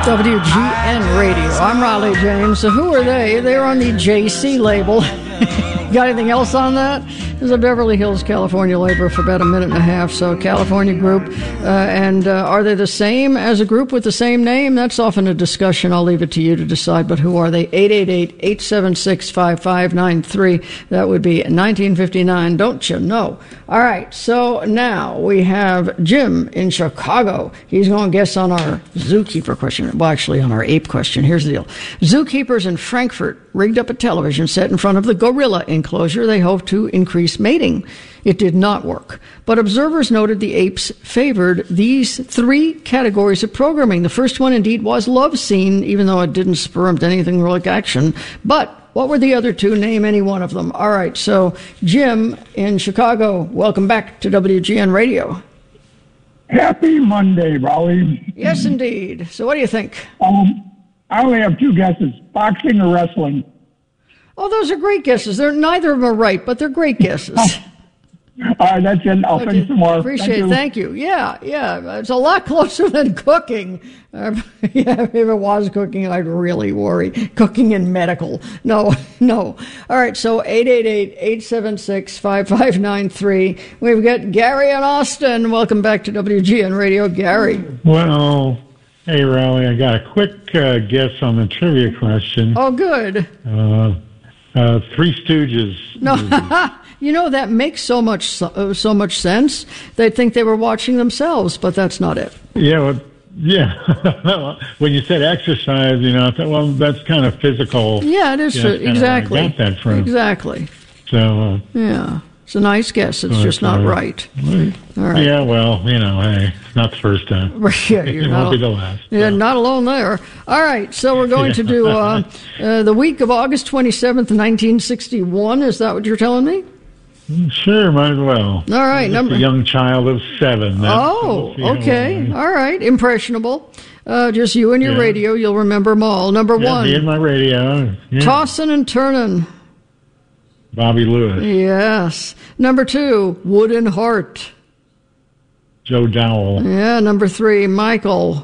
WGN Radio. I'm Raleigh James. So who are they? They're on the JC label. Got anything else on that? There's a Beverly Hills, California label for about a minute and a half. So California group. And are they the same as a group with the same name? That's often a discussion. I'll leave it to you to decide. But who are they? 888-876-5593. That would be 1959. Don't you know? All right. So now we have Jim in Chicago. He's going to guess on our zookeeper question. Well, actually on our ape question. Here's the deal. Zookeepers in Frankfurt rigged up a television set in front of the gorilla enclosure. They hoped to increase mating. It did not work. But observers noted the apes favored these three categories of programming. The first one, indeed, was love scene, even though it didn't spur them to anything like action. But what were the other two? Name any one of them. All right, so Jim in Chicago, welcome back to WGN Radio. Happy Monday, Raleigh. Yes, indeed. So what do you think? I only have two guesses, boxing or wrestling. Oh, those are great guesses. Neither of them are right, but they're great guesses. All right, that's it. I'll think some more. Appreciate it. Thank you. Yeah. It's a lot closer than cooking. If it was cooking, I'd really worry. Cooking and medical. No. All right, so 888-876-5593. We've got Gary in Austin. Welcome back to WGN Radio. Gary. Well, hey, Raleigh, I got a quick guess on the trivia question. Oh, good. Three Stooges. No, you know, that makes so much sense. They'd think they were watching themselves, but that's not it. Yeah, when you said exercise, I thought, well, that's kind of physical. Yeah, it is. Exactly. I got that from. Exactly. So. Yeah. It's a nice guess. It's just not right. All right. Yeah, well, hey, it's not the first time. Yeah, it won't be the last. Yeah, not alone there. All right, so we're going to do the week of August 27th, 1961. Is that what you're telling me? Sure, might as well. All right. A young child of 7. Okay. All right. Impressionable. Just you and your radio. You'll remember them all. Number 1. Me and my radio. Yeah. Tossin' and Turnin'. Bobby Lewis. Yes. Number 2, Wooden Heart. Joe Dowell. Yeah. Number 3, Michael.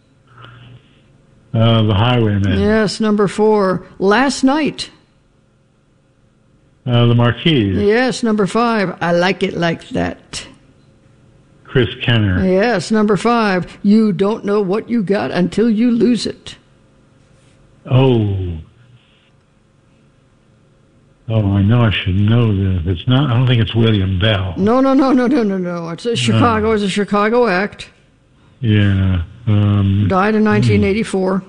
The Highwayman. Yes. Number 4, Last Night. The Marquis. Yes. Number 5, I Like It Like That. Chris Kenner. Yes. Number 5, You Don't Know What You Got Until You Lose It. Oh, I know I should know this. It's not. I don't think it's William Bell. No. It's a Chicago. It's a Chicago act. Yeah. Died in 1984.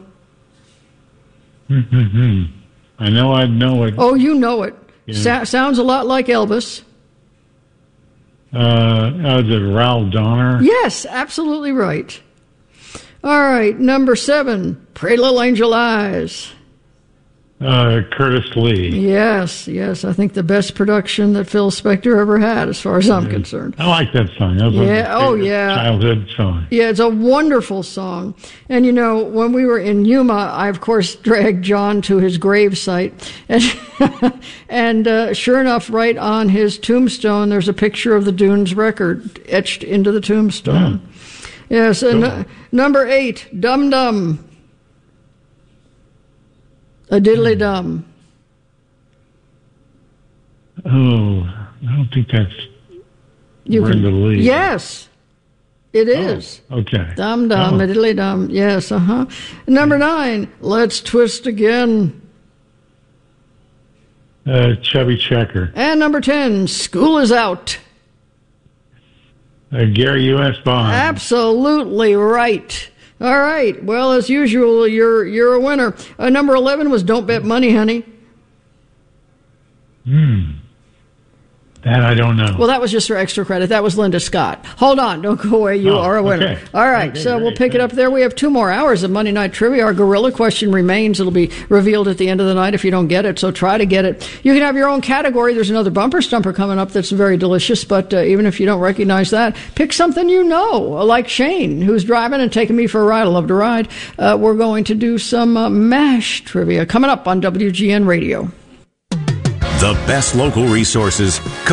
I know I'd know it. Oh, you know it. Yeah. Sounds a lot like Elvis. Was it Ralph Donner? Yes, absolutely right. All right, number 7, Pretty Little Angel Eyes. Curtis Lee. Yes. I think the best production that Phil Spector ever had, as far as I'm concerned. I like that song. That was childhood song. Yeah, it's a wonderful song. And, when we were in Yuma, I, of course, dragged John to his grave site. And sure enough, right on his tombstone, there's a picture of the Dunes record etched into the tombstone. Yeah. Yes, and number 8, Dum Dum. A Diddly Dum. Oh, I don't think that's Brenda Lee. Yes, it is. Okay. Dum Dum, a Diddly Dum. Yes, Number 9, Let's Twist Again. Chubby Checker. And number 10, School Is Out. Gary U.S. Bond. Absolutely right. All right. Well, as usual, you're a winner. Number 11 was Don't Bet Money, Honey. That I don't know. Well, that was just for extra credit. That was Linda Scott. Hold on. Don't go away. You are a winner. Okay. All right. So we'll pick it up there. We have 2 more hours of Monday Night Trivia. Our gorilla question remains. It'll be revealed at the end of the night if you don't get it. So try to get it. You can have your own category. There's another bumper stumper coming up that's very delicious. But even if you don't recognize that, pick something you know, like Shane, who's driving and taking me for a ride. I love to ride. We're going to do some MASH trivia coming up on WGN Radio. The best local resources